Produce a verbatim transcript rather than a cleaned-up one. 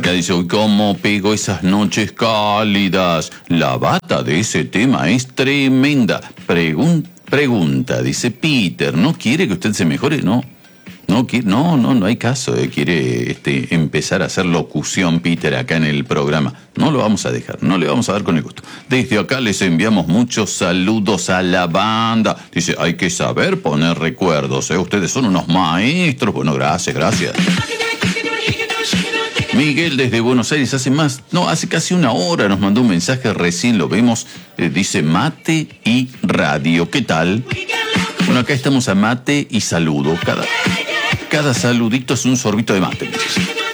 Mónica dice, uy, cómo pego esas noches cálidas. La bata de ese tema es tremenda. Pregun- pregunta, dice Peter, ¿no quiere que usted se mejore? No. No, no, no, no hay caso. Eh. Quiere este, empezar a hacer locución, Peter, acá en el programa. No lo vamos a dejar, no le vamos a dar con el gusto. Desde acá les enviamos muchos saludos a la banda. Dice, hay que saber poner recuerdos, ¿eh? Ustedes son unos maestros. Bueno, gracias, gracias. Miguel desde Buenos Aires hace más, no, hace casi una hora nos mandó un mensaje, recién lo vemos, eh, dice mate y radio. ¿Qué tal? Bueno, acá estamos a mate y saludo. Cada... Cada saludito es un sorbito de mate.